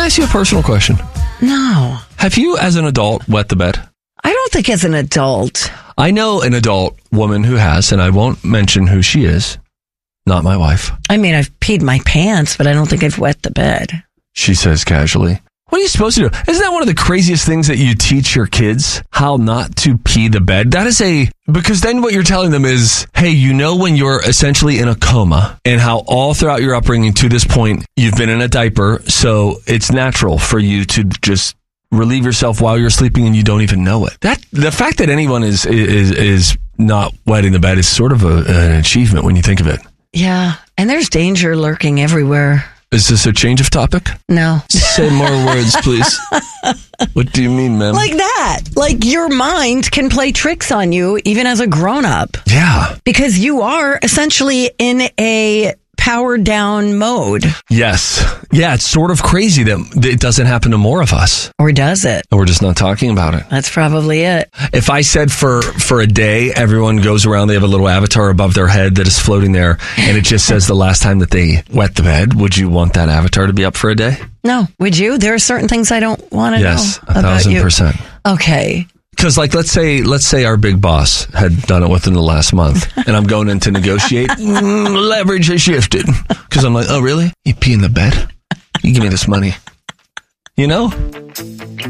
ask you a personal question? No. Have you, as an adult, wet the bed? I don't think as an adult. I know an adult woman who has, and I won't mention who she is. Not my wife. I mean, I've peed my pants, but I don't think I've wet the bed. She says casually. What are you supposed to do? Isn't that one of the craziest things that you teach your kids? How not to pee the bed? Because then what you're telling them is, hey, you know when you're essentially in a coma and how all throughout your upbringing to this point, you've been in a diaper. So it's natural for you to just relieve yourself while you're sleeping and you don't even know it. The fact that anyone is not wetting the bed is sort of an achievement when you think of it. Yeah. And there's danger lurking everywhere. Is this a change of topic? No. Say more words, please. What do you mean, ma'am? Like that. Like your mind can play tricks on you even as a grown-up. Yeah. Because you are essentially in a powered down mode. Yes. Yeah, it's sort of crazy that it doesn't happen to more of us. Or does it? And we're just not talking about it. That's probably it. If I said for a day, everyone goes around, they have a little avatar above their head that is floating there, and it just says the last time that they wet the bed, would you want that avatar to be up for a day? No. Would you? There are certain things I don't want to know about you. Yes, 1,000%. Okay. Because, let's say our big boss had done it within the last month, and I'm going in to negotiate. Leverage has shifted. Because I'm like, oh, really? You pee in the bed? You give me this money. You know?